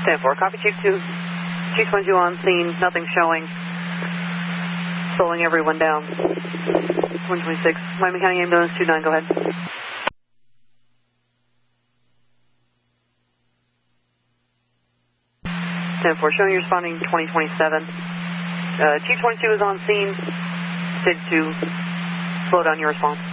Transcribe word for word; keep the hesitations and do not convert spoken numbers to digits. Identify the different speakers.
Speaker 1: ten four, copy Chief two. Chief twenty-two on scene, nothing showing. Slowing everyone down. one twenty-six, Miami County Ambulance two nine, go ahead. ten four, showing you responding twenty twenty-seven. Uh, Chief twenty-two is on scene. Sig two, slow down your response.